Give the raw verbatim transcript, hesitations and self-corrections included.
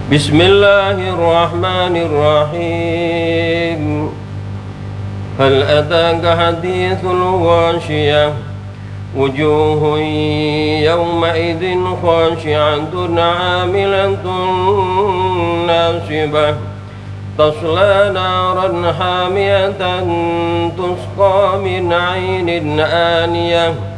بسم الله الرحمن الرحيم هل أتاك حديث الغاشية وجوه يومئذ خاشعة عاملة ناصبة تصلى نارا حامية تسقى من عين آنية